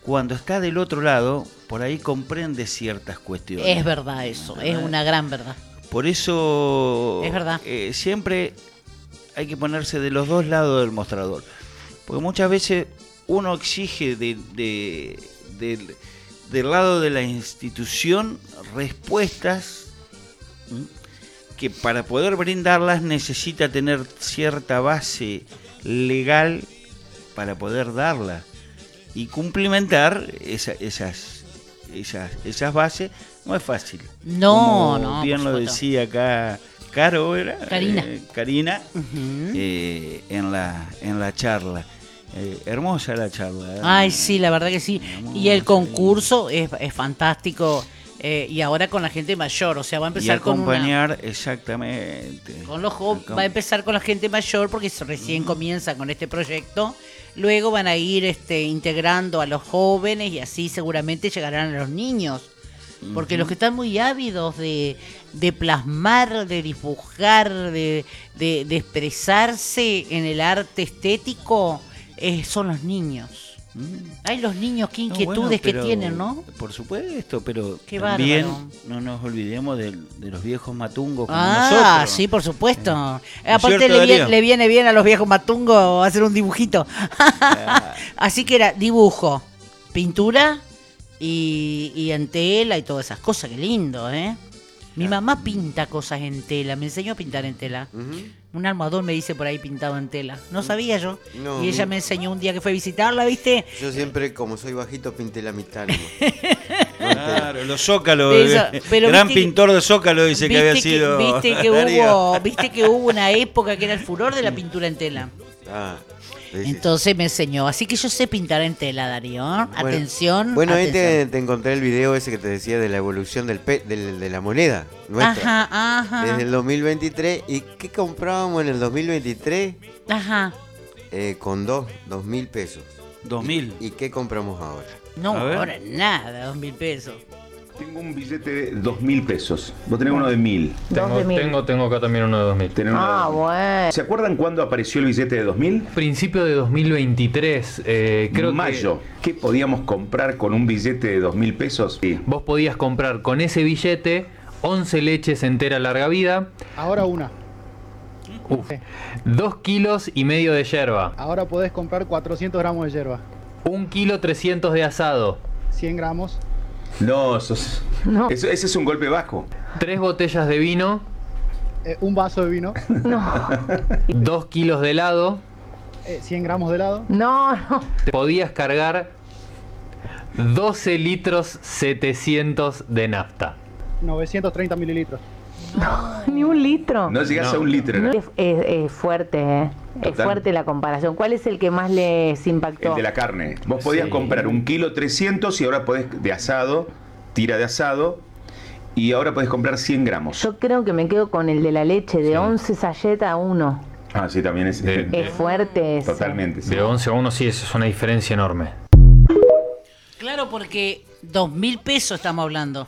cuando está del otro lado, por ahí comprende ciertas cuestiones. Es verdad eso, es una gran verdad. Por eso Es verdad. Siempre hay que ponerse de los dos lados del mostrador. Porque muchas veces uno exige del lado de la institución respuestas que para poder brindarlas necesita tener cierta base legal para poder darla. Y cumplimentar esas bases no es fácil. No, Como no. bien lo decía acá Caro, ¿era? Karina, Uh-huh. En la charla. Hermosa la charla. Ay, sí, la verdad que sí. Y el concurso es fantástico. Y ahora con la gente mayor, o sea, va a empezar y acompañar exactamente. Con los jóvenes, va a empezar con la gente mayor porque recién comienza con este proyecto. Luego van a ir integrando a los jóvenes y así seguramente llegarán a los niños. Porque los que están muy ávidos de plasmar, de dibujar, de expresarse en el arte estético, son los niños. Hay los niños, qué inquietudes que tienen, ¿no? Por supuesto, pero qué también bárbaro. No nos olvidemos de los viejos matungos como nosotros. Sí, por supuesto. Aparte cierto, le viene bien a los viejos matungos hacer un dibujito. Así que era dibujo, pintura y en tela y todas esas cosas. Qué lindo, ¿eh? Mi mamá pinta cosas en tela, me enseñó a pintar en tela. Un almohadón me dice por ahí pintado en tela. No sabía yo. Y ella me enseñó un día que fue a visitarla, ¿viste? Yo siempre, como soy bajito, pinté la mitad. Claro, los zócalos. Pero gran pintor de zócalo dice que había sido. Viste que hubo una época que era el furor de la pintura en tela. Entonces me enseñó. Así que yo sé pintar en tela, Darío. Atención. Bueno, ahí atención. te encontré el video ese que te decía de la evolución de la moneda nuestra. Ajá. Desde el 2023. ¿Y qué comprábamos en el 2023? Ajá. Con 2.000 pesos. 2.000. ¿Y qué compramos ahora? No, ahora nada, 2.000 pesos. Tengo un billete de 2.000 pesos. Vos tenés uno de 1.000. Tengo acá también uno de 2.000. Bueno. ¿Se acuerdan cuándo apareció el billete de 2.000? Principio de 2023. Creo Mayo. ¿Qué podíamos comprar con un billete de 2.000 pesos? Sí. Vos podías comprar con ese billete 11 leches entera larga vida. Ahora una. 2 kilos y medio de yerba. Ahora podés comprar 400 gramos de yerba. 1 kilo 300 de asado. 100 gramos. No, ese es un golpe bajo. 3 botellas de vino. Un vaso de vino. 2 kilos de helado. 100 gramos de helado. Te podías cargar 12 litros 700 de nafta. 930 mililitros. Ni un litro. No llegás a un litro. ¿No? Es fuerte, ¿eh? Es fuerte la comparación. ¿Cuál es el que más les impactó? El de la carne. Vos podías comprar 1 kilo 300 y ahora podés de asado, tira de asado, y ahora podés comprar 100 gramos. Yo creo que me quedo con el de la leche, de 11 sacheta a 1. Ah, sí, también es fuerte ese. Totalmente. Sí. De 11 a 1 sí, eso es una diferencia enorme. Claro, porque 2.000 pesos estamos hablando.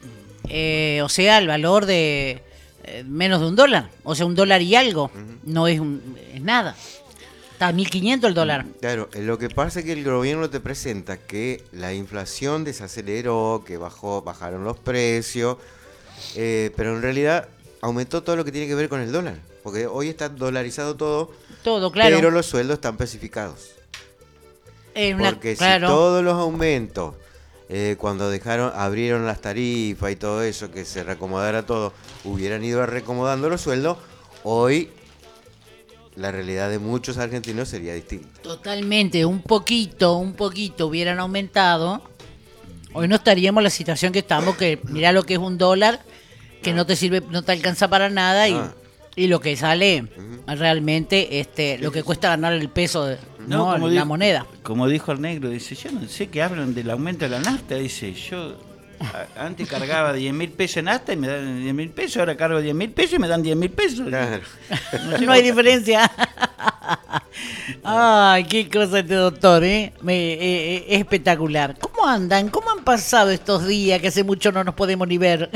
O sea, el valor de menos de $1. O sea, $1 y algo. No es nada. Está a 1.500 el dólar. Claro, lo que pasa es que el gobierno te presenta que la inflación desaceleró, que bajaron los precios, pero en realidad aumentó todo lo que tiene que ver con el dólar. Porque hoy está dolarizado todo. Todo, claro. Pero los sueldos están especificados. Porque si todos los aumentos, cuando abrieron las tarifas y todo eso, que se reacomodara todo, hubieran ido reacomodando los sueldos, hoy la realidad de muchos argentinos sería distinta. Totalmente, un poquito hubieran aumentado, hoy no estaríamos en la situación que estamos, que mirá lo que es $1, que no te sirve, no te alcanza para nada, y lo que sale realmente lo que cuesta ganar el peso de la moneda. Como dijo el negro, dice, yo no sé qué hablan del aumento de la nafta, dice, yo antes cargaba 10.000 pesos en nafta y me dan 10.000 pesos, ahora cargo 10.000 pesos y me dan 10.000 pesos. Claro. No hay diferencia. Ay, qué cosa este doctor, ¿eh? Es espectacular. ¿Cómo andan? ¿Cómo han pasado estos días que hace mucho no nos podemos ni ver?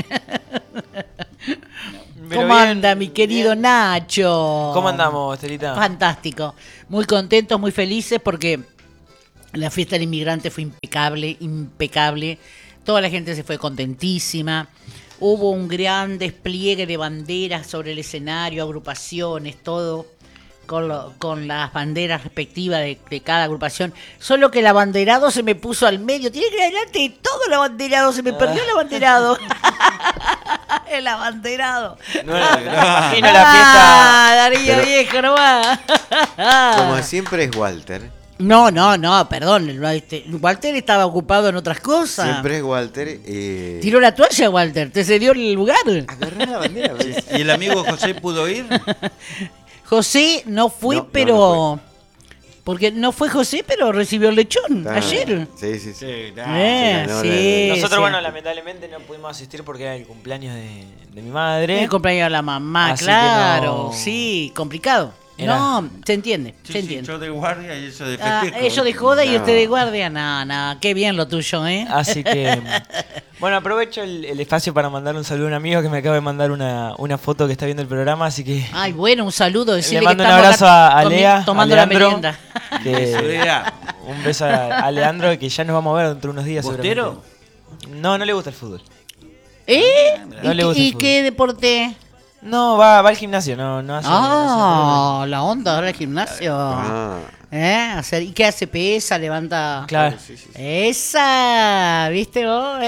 Pero ¿Cómo bien, anda mi querido bien. Nacho? ¿Cómo andamos, Estelita? Fantástico. Muy contentos, muy felices porque La fiesta del inmigrante fue impecable, impecable. Toda la gente se fue contentísima. Hubo un gran despliegue de banderas sobre el escenario, agrupaciones, todo con las banderas respectivas de cada agrupación. Solo que el abanderado se me puso al medio. Tiene que ir adelante de todo el abanderado. Se me perdió el abanderado. El abanderado. No, imagino la fiesta. Darío Pero- viejo, nomás. Como siempre es Walter. No, perdón. Walter estaba ocupado en otras cosas. Siempre es Walter. Tiró la toalla, Walter. Te cedió el lugar. Agarrá la bandera. ¿ves? ¿Y el amigo José pudo ir? José no fue, No, pero... no Porque no fue José, pero recibió el lechón Ah, ayer. Sí. Sí, Sí, Nosotros, sí. bueno, lamentablemente no pudimos asistir porque era el cumpleaños de mi madre. El cumpleaños de la mamá, Así claro. que no- Sí, complicado. Era- No, se entiende, Sí, se sí, entiende. yo de guardia y eso de Ah, festejo. ellos de joda y No. usted de guardia. No, qué bien lo tuyo, ¿eh? Así que, bueno, aprovecho el espacio para mandar un saludo a un amigo que me acaba de mandar una foto que está viendo el programa, así que Ay, bueno, un saludo. Decirle le mando que un estamos abrazo acá a Lea, tomando a la Leandro, merienda. un beso a Leandro, que ya nos vamos a ver dentro de unos días. ¿Bostero? seguramente. No le gusta el fútbol. ¿Eh? No le gusta el ¿Y fútbol. qué deporte? No, va al gimnasio, no hace. Ah, la onda ahora el gimnasio. Ah, ¿Y qué hace? Pesa, levanta. Claro. Esa, ¿viste vos?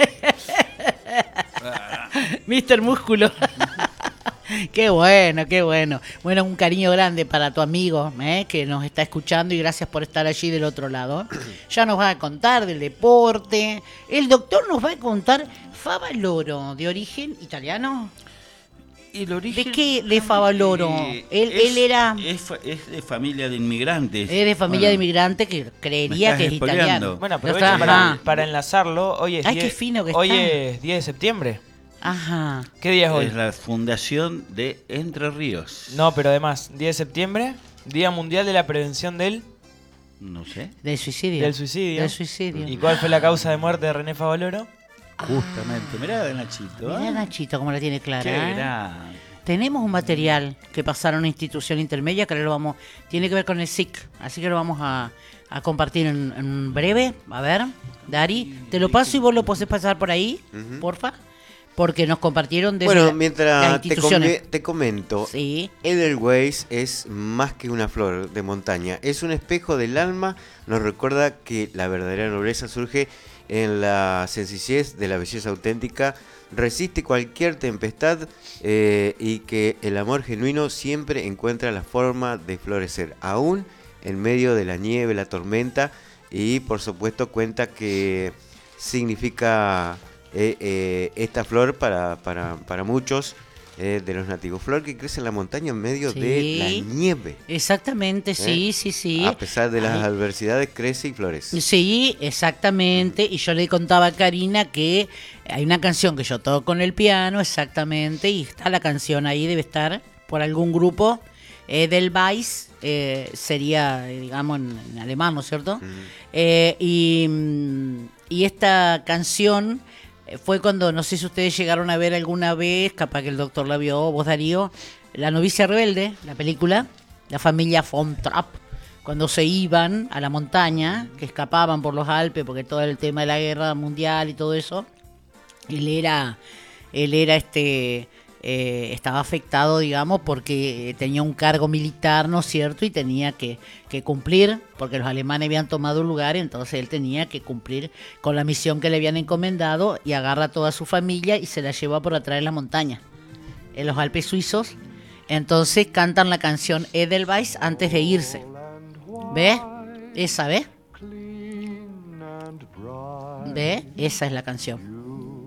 Mister Músculo. Qué bueno, qué bueno. Bueno, un cariño grande para tu amigo que nos está escuchando y gracias por estar allí del otro lado. Ya nos va a contar del deporte. El doctor nos va a contar Favaloro, de origen italiano. ¿El origen? ¿De qué de Favaloro? Él era... Es de familia de inmigrantes. Es de familia de Bueno, inmigrantes que me creería estás que es espoleando. italiano. Bueno, Lo aprovecho está- ajá. para enlazarlo. Hoy es, Ay, 10, qué fino que hoy está. es 10 de septiembre. Ajá. ¿Qué día es hoy? Es la fundación de Entre Ríos. No, pero además, 10 de septiembre, Día Mundial de la Prevención del No sé. Del suicidio. Del suicidio. Del suicidio. ¿Y cuál fue la causa de muerte de René Favaloro? Justamente. Mirá, Nachito. Mirá Nachito como la tiene clara. Qué ¿eh? gran. Tenemos un material que pasaron a una institución intermedia que ahora lo vamos, tiene que ver con el SIC, así que lo vamos a compartir en breve. A ver, Dari, te lo paso y vos lo podés pasar por ahí, porfa, porque nos compartieron desde bueno, las mientras instituciones. te comento, Sí. Edelweiss es más que una flor de montaña, es un espejo del alma, nos recuerda que la verdadera nobleza surge en la sencillez de la belleza auténtica, resiste cualquier tempestad y que el amor genuino siempre encuentra la forma de florecer, aún en medio de la nieve, la tormenta, y por supuesto cuenta que significa esta flor para muchos de los nativos, flor que crece en la montaña en medio Sí. de la nieve. Exactamente, sí. A pesar de las Ay. adversidades, crece y florece. Sí, exactamente. Y yo le contaba a Karina que hay una canción que yo toco con el piano, exactamente, y está la canción ahí, debe estar por algún grupo. Edelweiss sería, digamos, en alemán, ¿no es cierto? Y esta canción fue cuando, no sé si ustedes llegaron a ver alguna vez, capaz que el doctor la vio, vos Darío, La novicia rebelde, la película, la familia von Trapp, cuando se iban a la montaña, que escapaban por los Alpes, porque todo el tema de la guerra mundial y todo eso, él era estaba afectado, digamos, porque tenía un cargo militar, ¿no es cierto? Y tenía que cumplir, porque los alemanes habían tomado un lugar, entonces él tenía que cumplir con la misión que le habían encomendado y agarra a toda su familia y se la lleva por atrás de la montaña, en los Alpes suizos. Entonces cantan la canción Edelweiss antes de irse. ¿Ves? Esa, ¿ves? ¿Ves? Esa es la canción.